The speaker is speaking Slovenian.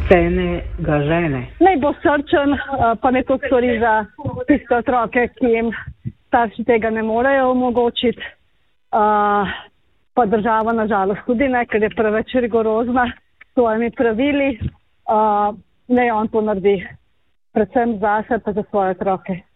poštene ga žene. Naj bo srčen, pa ne to stori za tiste otroke, ki jim starši tega ne morejo omogočiti. Pa država nažalost tudi ne, ker je preveč rigorozna s svojimi pravili. Naj on to naredi predvsem zase pa za svoje otroke.